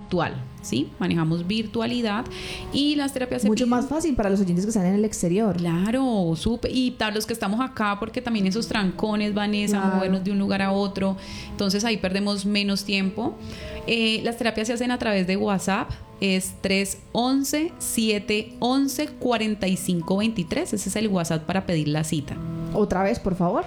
virtual, ¿sí? Manejamos virtualidad y las terapias se mucho piden. más fácil para los oyentes que están en el exterior. Claro, súper. Y para los que estamos acá, porque también esos trancones, Vanessa, Claro. movernos de un lugar a otro, entonces ahí perdemos menos tiempo. Las terapias se hacen a través de WhatsApp, es 311-711-4523, ese es el WhatsApp para pedir la cita. Otra vez, por favor.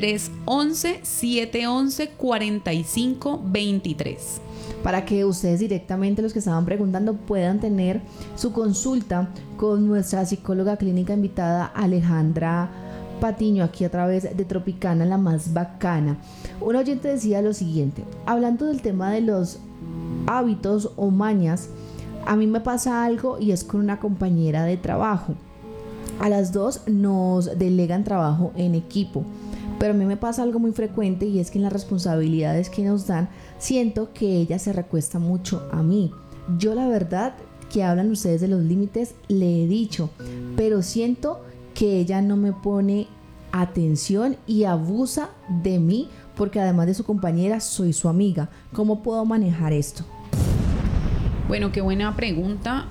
311-711-4523. Para que ustedes directamente, los que estaban preguntando, puedan tener su consulta con nuestra psicóloga clínica invitada Alejandra Patiño, aquí a través de Tropicana, la más bacana. Un oyente decía lo siguiente: hablando del tema de los hábitos o mañas, a mí me pasa algo y es con una compañera de trabajo. A las dos nos delegan trabajo en equipo, pero a mí me pasa algo muy frecuente y es que en las responsabilidades que nos dan siento que ella se recuesta mucho a mí. Yo la verdad que hablan ustedes de los límites le he dicho, pero siento que ella no me pone atención y abusa de mí porque además de su compañera soy su amiga. ¿Cómo puedo manejar esto? Bueno, qué buena pregunta.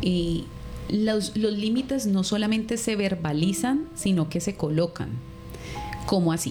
Los límites no solamente se verbalizan, sino que se colocan. ¿Cómo así?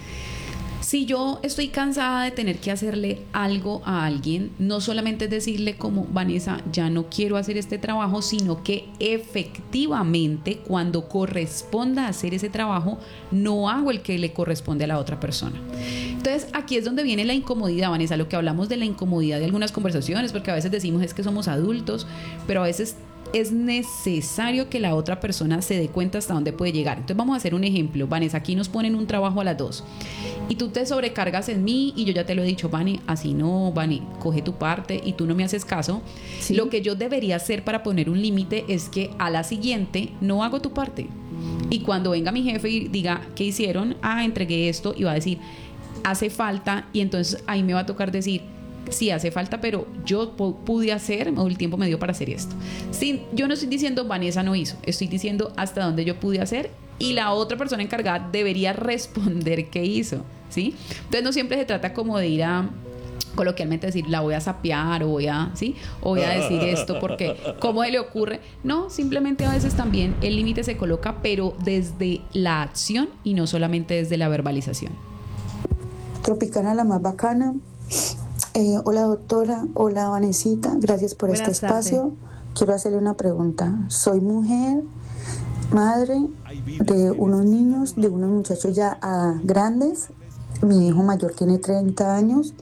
Si yo estoy cansada de tener que hacerle algo a alguien, no solamente es decirle como, Vanessa, ya no quiero hacer este trabajo, sino que efectivamente cuando corresponda hacer ese trabajo, no hago el que le corresponde a la otra persona. Entonces aquí es donde viene la incomodidad, Vanessa, lo que hablamos de la incomodidad de algunas conversaciones, porque a veces decimos es que somos adultos, pero a veces es necesario que la otra persona se dé cuenta hasta dónde puede llegar. Entonces vamos a hacer un ejemplo. Vanessa, aquí nos ponen un trabajo a las 2 y tú te sobrecargas en mí y yo ya te lo he dicho, Vani, así no, Vani, coge tu parte y tú no me haces caso. ¿Sí? Lo que yo debería hacer para poner un límite es que a la siguiente no hago tu parte. Y cuando venga mi jefe y diga, ¿qué hicieron? Entregué esto, y va a decir, hace falta, y entonces ahí me va a tocar decir, sí, hace falta, pero yo pude hacer, o el tiempo me dio para hacer esto. Sí, yo no estoy diciendo Vanessa no hizo, estoy diciendo hasta dónde yo pude hacer y la otra persona encargada debería responder qué hizo, ¿sí? Entonces no siempre se trata como de ir a coloquialmente decir la voy a sapear o voy a decir esto porque ¿cómo se le ocurre? No, simplemente a veces también el límite se coloca, pero desde la acción y no solamente desde la verbalización. Tropicana, la más bacana. Hola doctora, hola Vanesita, gracias por Buenas este espacio. tardes. Quiero hacerle una pregunta. Soy mujer, madre de unos niños, de unos muchachos ya grandes. Mi hijo mayor tiene 30 años.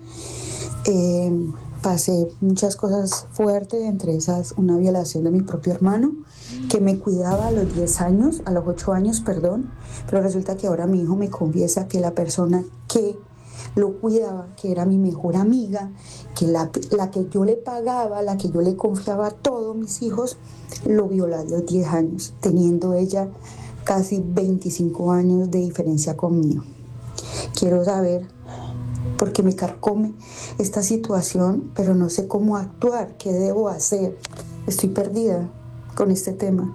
Pasé muchas cosas fuertes, entre esas una violación de mi propio hermano, que me cuidaba a los 10 años, a los 8 años, perdón, pero resulta que ahora mi hijo me confiesa que la persona que lo cuidaba, que era mi mejor amiga, que la que yo le pagaba, la que yo le confiaba a todos mis hijos, lo violó a los 10 años, teniendo ella casi 25 años de diferencia conmigo. Quiero saber, porque me carcome esta situación, pero no sé cómo actuar, qué debo hacer. Estoy perdida con este tema.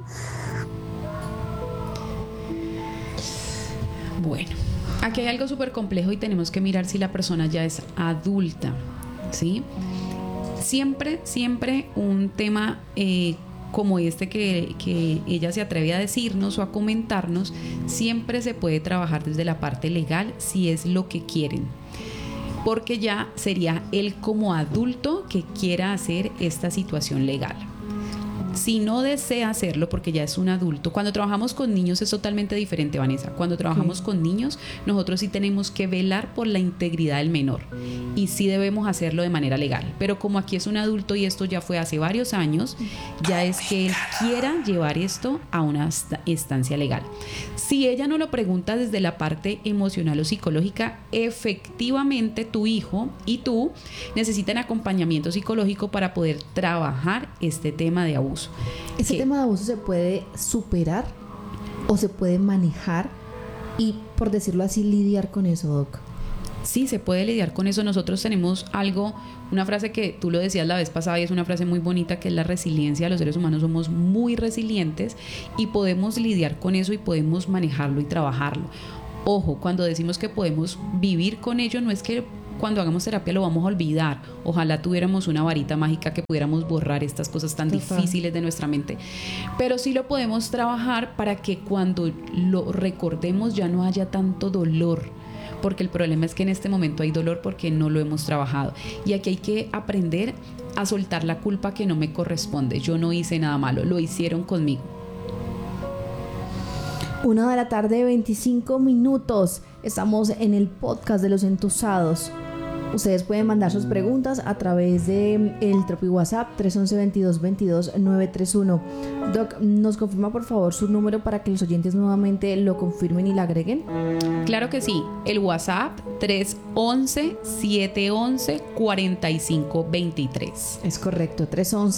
Bueno, aquí hay algo súper complejo y tenemos que mirar si la persona ya es adulta, ¿sí? Siempre un tema como este que ella se atreve a decirnos o a comentarnos, siempre se puede trabajar desde la parte legal si es lo que quieren, porque ya sería él como adulto que quiera hacer esta situación legal. Si no desea hacerlo porque ya es un adulto, cuando trabajamos con niños es totalmente diferente, Vanessa. Cuando trabajamos con niños, nosotros sí tenemos que velar por la integridad del menor y sí debemos hacerlo de manera legal. Pero como aquí es un adulto y esto ya fue hace varios años, ya es que él quiera llevar esto a una instancia legal. Si ella no lo pregunta desde la parte emocional o psicológica, efectivamente tu hijo y tú necesitan acompañamiento psicológico para poder trabajar este tema de abuso. ¿Este tema de abuso se puede superar o se puede manejar y, por decirlo así, lidiar con eso, Doc? Sí, se puede lidiar con eso. Nosotros tenemos una frase que tú lo decías la vez pasada y es una frase muy bonita, que es la resiliencia. Los seres humanos somos muy resilientes y podemos lidiar con eso y podemos manejarlo y trabajarlo. Ojo, cuando decimos que podemos vivir con ello, no es que cuando hagamos terapia lo vamos a olvidar. Ojalá tuviéramos una varita mágica que pudiéramos borrar estas cosas tan difíciles de nuestra mente. Pero sí lo podemos trabajar para que cuando lo recordemos ya no haya tanto dolor. Porque el problema es que en este momento hay dolor porque no lo hemos trabajado. Y aquí hay que aprender a soltar la culpa que no me corresponde. Yo no hice nada malo, lo hicieron conmigo. 1:25 p.m. Estamos en el podcast de Los Entusados. Ustedes pueden mandar sus preguntas a través de el Tropi WhatsApp 311-22-22-931. Doc, ¿nos confirma por favor su número para que los oyentes nuevamente lo confirmen y lo agreguen? Claro que sí. El WhatsApp 311-711-4523. Es correcto,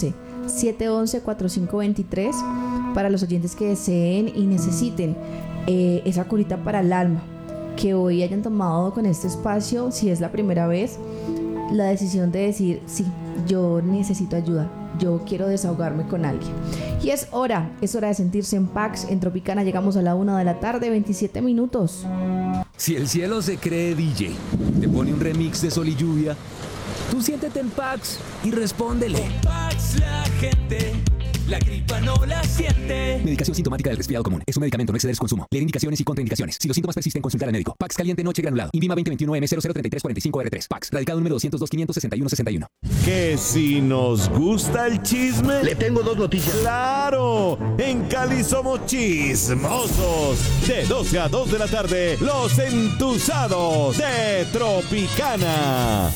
311-711-4523 para los oyentes que deseen y necesiten esa curita para el alma, que hoy hayan tomado con este espacio, si es la primera vez, la decisión de decir, sí, yo necesito ayuda, yo quiero desahogarme con alguien. Y es hora de sentirse en Pax. En Tropicana llegamos a la 1:27 p.m. Si el cielo se cree DJ, te pone un remix de Sol y Lluvia, tú siéntete en Pax y respóndele. Con Pax la gente, la gripa no la siente. Medicación sintomática del resfriado común. Es un medicamento, no exceder su consumo. Leer indicaciones y contraindicaciones. Si los síntomas persisten, consultar al médico. Pax caliente noche granulado. INVIMA 2021M003345R3. Pax. Radicado número 202-561-61. Que si nos gusta el chisme, le tengo dos noticias. ¡Claro! En Cali somos chismosos. De 12 a 2 de la tarde, Los Entusados de Tropicana.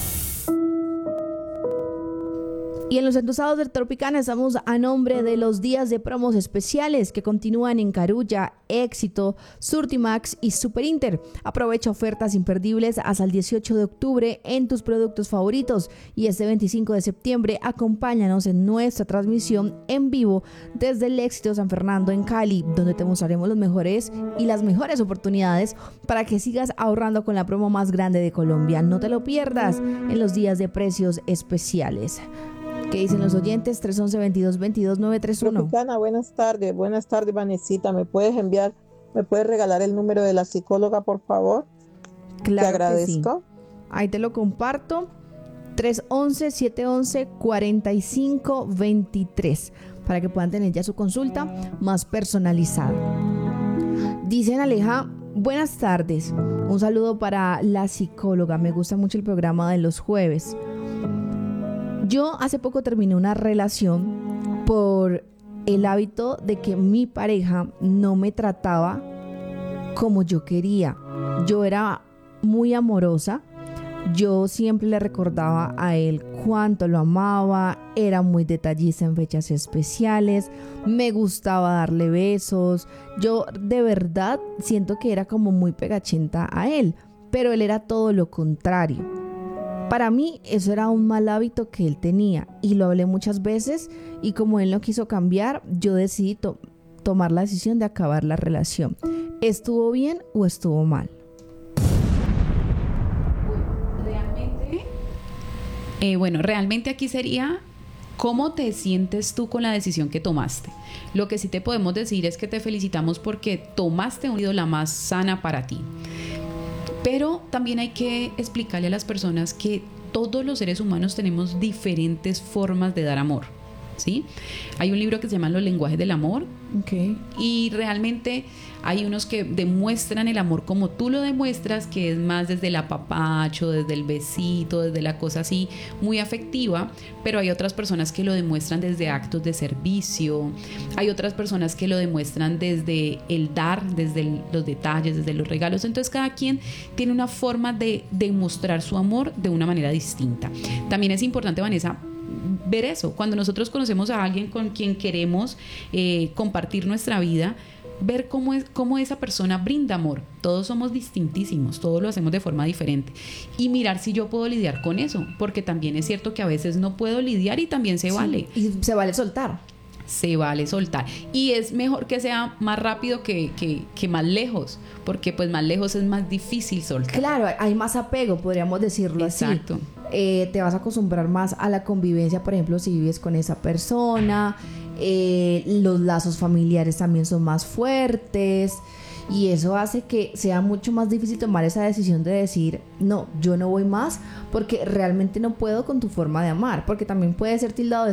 Y en Los Entusados de Tropicana estamos a nombre de los días de promos especiales que continúan en Carulla, Éxito, Surtimax y Superinter. Aprovecha ofertas imperdibles hasta el 18 de octubre en tus productos favoritos. Y este 25 de septiembre acompáñanos en nuestra transmisión en vivo desde el Éxito San Fernando en Cali, donde te mostraremos los mejores y las mejores oportunidades para que sigas ahorrando con la promo más grande de Colombia. No te lo pierdas en los días de precios especiales. ¿Qué dicen los oyentes? 311-22-22-931. Tropicana, buenas tardes, Vanesita. ¿Me puedes regalar el número de la psicóloga, por favor? Claro, te agradezco. Sí. Ahí te lo comparto. 311-711-4523 para que puedan tener ya su consulta más personalizada. Dicen Aleja, buenas tardes. Un saludo para la psicóloga. Me gusta mucho el programa de los jueves. Yo hace poco terminé una relación por el hábito de que mi pareja no me trataba como yo quería. Yo era muy amorosa. Yo siempre le recordaba a él cuánto lo amaba. Era muy detallista en fechas especiales. Me gustaba darle besos. Yo de verdad siento que era como muy pegachenta a él. Pero él era todo lo contrario. Para mí eso era un mal hábito que él tenía y lo hablé muchas veces y como él no quiso cambiar, yo decidí tomar la decisión de acabar la relación. ¿Estuvo bien o estuvo mal? Realmente aquí sería cómo te sientes tú con la decisión que tomaste. Lo que sí te podemos decir es que te felicitamos porque tomaste una vida la más sana para ti. Pero también hay que explicarle a las personas que todos los seres humanos tenemos diferentes formas de dar amor, ¿sí? Hay un libro que se llama Los lenguajes del amor. Okay. Y realmente hay unos que demuestran el amor como tú lo demuestras, que es más desde el apapacho, desde el besito, desde la cosa así muy afectiva, pero hay otras personas que lo demuestran desde actos de servicio, hay otras personas que lo demuestran desde el dar, desde los detalles, desde los regalos. Entonces cada quien tiene una forma de demostrar su amor de una manera distinta. También es importante, Vanessa, ver eso. Cuando nosotros conocemos a alguien con quien queremos compartir nuestra vida, ver cómo esa persona brinda amor. Todos somos distintísimos, todos lo hacemos de forma diferente. Y mirar si yo puedo lidiar con eso, porque también es cierto que a veces no puedo lidiar y también se vale. Y se vale soltar. Se vale soltar. Y es mejor que sea más rápido que más lejos, porque pues más lejos es más difícil soltar. Claro, hay más apego, podríamos decirlo. Exacto. Así. Te vas a acostumbrar más a la convivencia, por ejemplo, si vives con esa persona. Los lazos familiares también son más fuertes y eso hace que sea mucho más difícil tomar esa decisión de decir, no, yo no voy más porque realmente no puedo con tu forma de amar, porque también puede ser tildado de